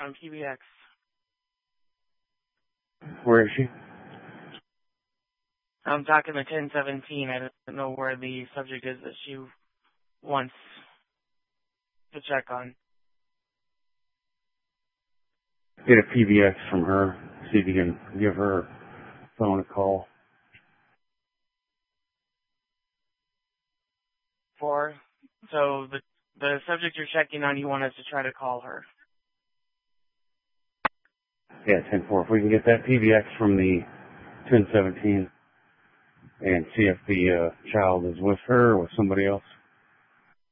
on PBX. Where is she? I'm talking to 1017. I don't know where the subject is that she wants to check on. Get a PBX from her. See if you can give her phone a call. So the subject you're checking on, you want us to try to call her. Yeah, 10-4. If we can get that PBX from the 1017 and see if the child is with her or with somebody else.